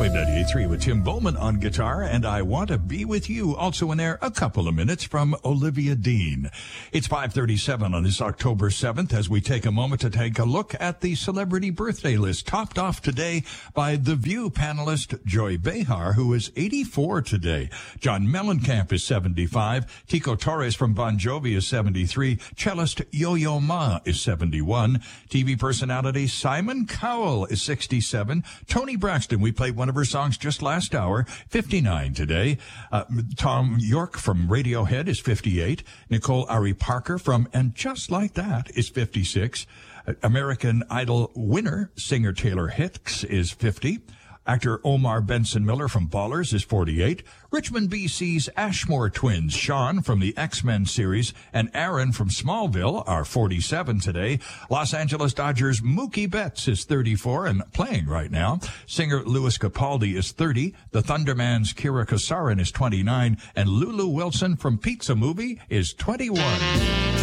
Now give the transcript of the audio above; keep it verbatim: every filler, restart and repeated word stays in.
Wave ninety-eight point three with Tim Bowman on guitar, and I Want to Be With You, also in there a couple of minutes from Olivia Dean. It's five thirty-seven on this October seventh as we take a moment to take a look at the celebrity birthday list, topped off today by The View panelist Joy Behar, who is eighty-four today. John Mellencamp is seventy-five. Tico Torres from Bon Jovi is seventy-three. Cellist Yo-Yo Ma is seventy-one. T V personality Simon Cowell is sixty-seven. Toni Braxton, we played one of her songs just last hour, fifty-nine today. Uh, Tom York from Radiohead is fifty-eight. Nicole Ari Parker from And Just Like That is fifty-six. Uh, American Idol winner, singer Taylor Hicks is fifty. Actor Omar Benson Miller from Ballers is forty-eight. Richmond, B C's Ashmore twins, Sean from the X-Men series and Aaron from Smallville are forty-seven today. Los Angeles Dodgers Mookie Betts is thirty-four and playing right now. Singer Louis Capaldi is thirty. The Thunderman's Kira Kasarin is twenty-nine. And Lulu Wilson from Pizza Movie is twenty-one.